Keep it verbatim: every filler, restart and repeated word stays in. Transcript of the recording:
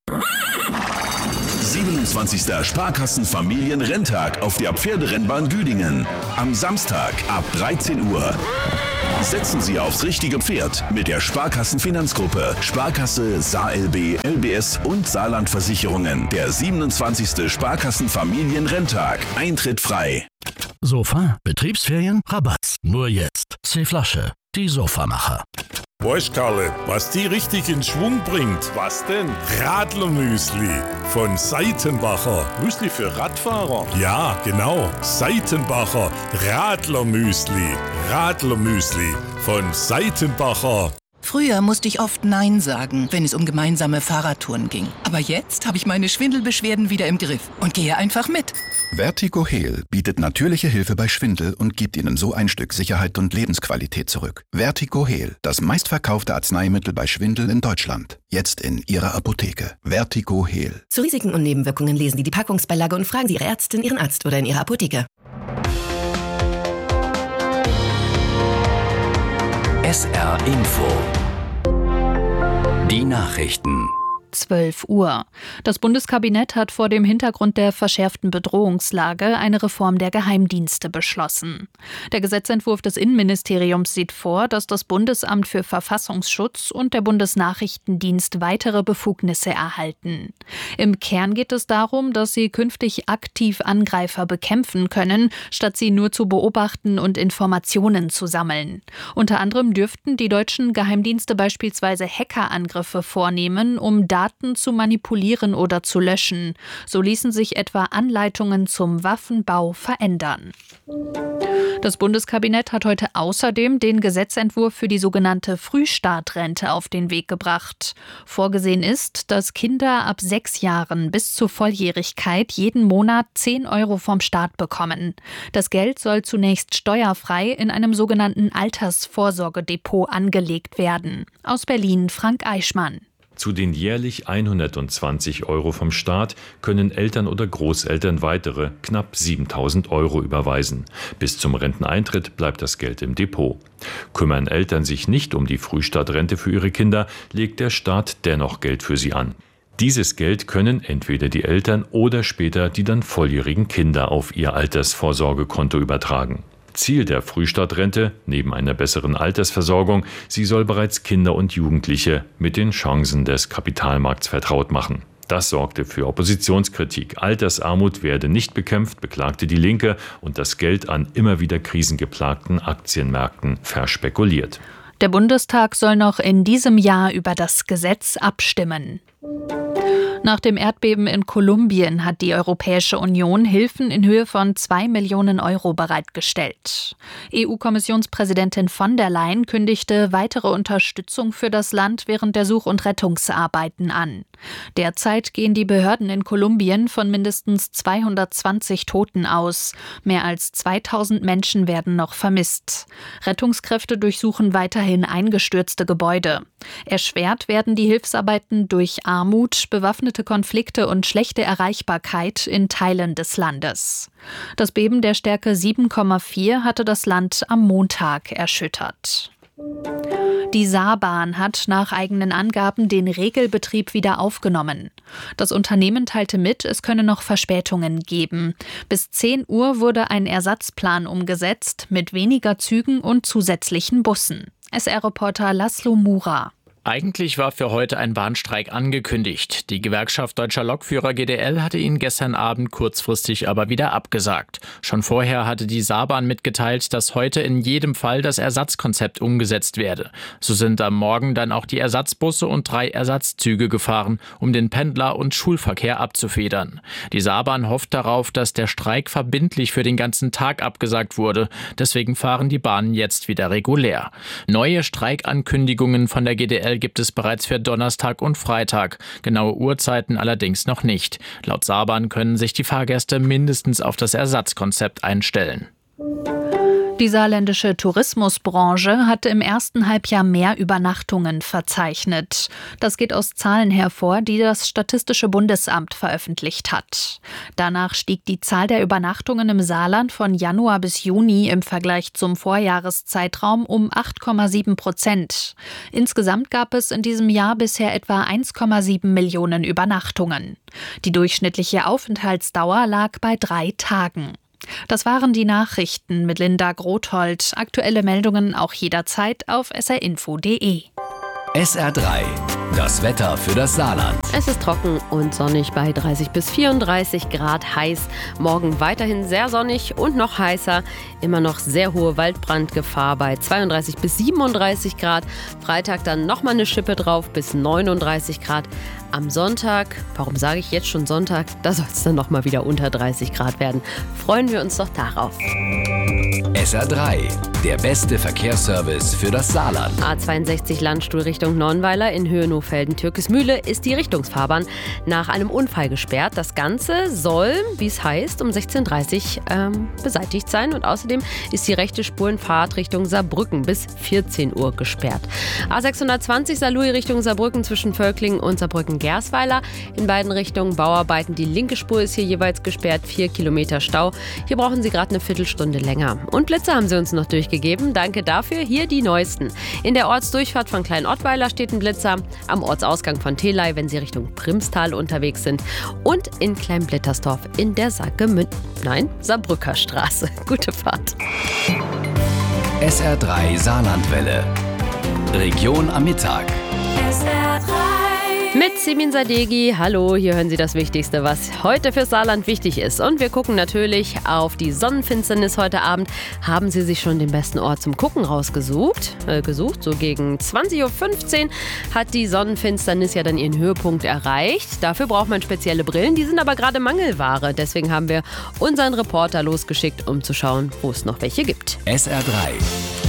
siebenundzwanzigster Sparkassen-Familienrenntag auf der Pferderennbahn Düdingen. Am Samstag ab dreizehn Uhr. Setzen Sie aufs richtige Pferd mit der Sparkassen-Finanzgruppe, Sparkasse, S A L B, L B S und Saarland-Versicherungen. Der siebenundzwanzigste Sparkassen-Familienrenntag. Eintritt frei. Sofa, Betriebsferien, Rabatt. Nur jetzt. C-Flasche, die Sofamacher. Weißt Karle, was die richtig in Schwung bringt? Was denn? Radlermüsli von Seitenbacher. Müsli für Radfahrer? Ja, genau. Seitenbacher Radlermüsli. Radlermüsli von Seitenbacher. Früher musste ich oft Nein sagen, wenn es um gemeinsame Fahrradtouren ging. Aber jetzt habe ich meine Schwindelbeschwerden wieder im Griff und gehe einfach mit. Vertigo Heal bietet natürliche Hilfe bei Schwindel und gibt Ihnen so ein Stück Sicherheit und Lebensqualität zurück. Vertigo Heal, das meistverkaufte Arzneimittel bei Schwindel in Deutschland. Jetzt in Ihrer Apotheke. Vertigo Heal. Zu Risiken und Nebenwirkungen lesen Sie die Packungsbeilage und fragen Sie Ihre Ärztin, Ihren Arzt oder in Ihrer Apotheke. S R Info. Die Nachrichten. zwölf Uhr. Das Bundeskabinett hat vor dem Hintergrund der verschärften Bedrohungslage eine Reform der Geheimdienste beschlossen. Der Gesetzentwurf des Innenministeriums sieht vor, dass das Bundesamt für Verfassungsschutz und der Bundesnachrichtendienst weitere Befugnisse erhalten. Im Kern geht es darum, dass sie künftig aktiv Angreifer bekämpfen können, statt sie nur zu beobachten und Informationen zu sammeln. Unter anderem dürften die deutschen Geheimdienste beispielsweise Hackerangriffe vornehmen, um Daten Daten zu manipulieren oder zu löschen. So ließen sich etwa Anleitungen zum Waffenbau verändern. Das Bundeskabinett hat heute außerdem den Gesetzentwurf für die sogenannte Frühstartrente auf den Weg gebracht. Vorgesehen ist, dass Kinder ab sechs Jahren bis zur Volljährigkeit jeden Monat zehn Euro vom Staat bekommen. Das Geld soll zunächst steuerfrei in einem sogenannten Altersvorsorgedepot angelegt werden. Aus Berlin Frank Eichmann. Zu den jährlich hundertzwanzig Euro vom Staat können Eltern oder Großeltern weitere knapp siebentausend Euro überweisen. Bis zum Renteneintritt bleibt das Geld im Depot. Kümmern Eltern sich nicht um die Frühstartrente für ihre Kinder, legt der Staat dennoch Geld für sie an. Dieses Geld können entweder die Eltern oder später die dann volljährigen Kinder auf ihr Altersvorsorgekonto übertragen. Ziel der Frühstartrente, neben einer besseren Altersversorgung, sie soll bereits Kinder und Jugendliche mit den Chancen des Kapitalmarkts vertraut machen. Das sorgte für Oppositionskritik. Altersarmut werde nicht bekämpft, beklagte die Linke, und das Geld an immer wieder krisengeplagten Aktienmärkten verspekuliert. Der Bundestag soll noch in diesem Jahr über das Gesetz abstimmen. Nach dem Erdbeben in Kolumbien hat die Europäische Union Hilfen in Höhe von zwei Millionen Euro bereitgestellt. E U-Kommissionspräsidentin von der Leyen kündigte weitere Unterstützung für das Land während der Such- und Rettungsarbeiten an. Derzeit gehen die Behörden in Kolumbien von mindestens zweihundertzwanzig Toten aus. Mehr als zweitausend Menschen werden noch vermisst. Rettungskräfte durchsuchen weiterhin eingestürzte Gebäude. Erschwert werden die Hilfsarbeiten durch Armut, bewaffnete Konflikte und schlechte Erreichbarkeit in Teilen des Landes. Das Beben der Stärke sieben Komma vier hatte das Land am Montag erschüttert. Die Saarbahn hat nach eigenen Angaben den Regelbetrieb wieder aufgenommen. Das Unternehmen teilte mit, es könne noch Verspätungen geben. Bis zehn Uhr wurde ein Ersatzplan umgesetzt mit weniger Zügen und zusätzlichen Bussen. S R-Reporter Laszlo Mura. Eigentlich war für heute ein Bahnstreik angekündigt. Die Gewerkschaft Deutscher Lokführer G D L hatte ihn gestern Abend kurzfristig aber wieder abgesagt. Schon vorher hatte die Saarbahn mitgeteilt, dass heute in jedem Fall das Ersatzkonzept umgesetzt werde. So sind am Morgen dann auch die Ersatzbusse und drei Ersatzzüge gefahren, um den Pendler- und Schulverkehr abzufedern. Die Saarbahn hofft darauf, dass der Streik verbindlich für den ganzen Tag abgesagt wurde. Deswegen fahren die Bahnen jetzt wieder regulär. Neue Streikankündigungen von der G D L gibt es bereits für Donnerstag und Freitag. Genaue Uhrzeiten allerdings noch nicht. Laut Saarbahn können sich die Fahrgäste mindestens auf das Ersatzkonzept einstellen. Die saarländische Tourismusbranche hatte im ersten Halbjahr mehr Übernachtungen verzeichnet. Das geht aus Zahlen hervor, die das Statistische Bundesamt veröffentlicht hat. Danach stieg die Zahl der Übernachtungen im Saarland von Januar bis Juni im Vergleich zum Vorjahreszeitraum um acht Komma sieben Prozent. Insgesamt gab es in diesem Jahr bisher etwa eins Komma sieben Millionen Übernachtungen. Die durchschnittliche Aufenthaltsdauer lag bei drei Tagen. Das waren die Nachrichten mit Linda Grothold. Aktuelle Meldungen auch jederzeit auf s r info punkt d e. S R drei. Das Wetter für das Saarland. Es ist trocken und sonnig bei dreißig bis vierunddreißig Grad heiß. Morgen weiterhin sehr sonnig und noch heißer. Immer noch sehr hohe Waldbrandgefahr bei zweiunddreißig bis siebenunddreißig Grad. Freitag dann nochmal eine Schippe drauf bis neununddreißig Grad. Am Sonntag, warum sage ich jetzt schon Sonntag, da soll es dann nochmal wieder unter dreißig Grad werden. Freuen wir uns doch darauf. S R drei. Der beste Verkehrsservice für das Saarland. A zweiundsechzig Landstuhl Richtung Nonnweiler in Höhe Nohfelden-Türkismühle ist die Richtungsfahrbahn nach einem Unfall gesperrt. Das Ganze soll, wie es heißt, um sechzehn Uhr dreißig ähm, beseitigt sein. Und außerdem ist die rechte Spur in Fahrtrichtung Saarbrücken bis vierzehn Uhr gesperrt. A sechshundertzwanzig Saarlouis Richtung Saarbrücken zwischen Völklingen und Saarbrücken-Gersweiler. In beiden Richtungen Bauarbeiten. Die linke Spur ist hier jeweils gesperrt. Vier Kilometer Stau. Hier brauchen Sie gerade eine Viertelstunde länger. Und Blitze haben Sie uns noch durchgegeben. Danke dafür. Hier die neuesten. In der Ortsdurchfahrt von Klein-Ottweiler steht ein Blitzer. Am Ortsausgang von Theley, wenn Sie Richtung Primstal unterwegs sind. Und in Klein-Blittersdorf in der Saargemünd. Nein, Saarbrücker Straße. Gute Fahrt. S R drei Saarlandwelle. Region am Mittag. S R drei. Mit Simin Sadeghi. Hallo, hier hören Sie das Wichtigste, was heute für Saarland wichtig ist. Und wir gucken natürlich auf die Sonnenfinsternis heute Abend. Haben Sie sich schon den besten Ort zum Gucken rausgesucht? Äh, gesucht? So gegen zwanzig Uhr fünfzehn hat die Sonnenfinsternis ja dann ihren Höhepunkt erreicht. Dafür braucht man spezielle Brillen, die sind aber gerade Mangelware. Deswegen haben wir unseren Reporter losgeschickt, um zu schauen, wo es noch welche gibt. S R drei.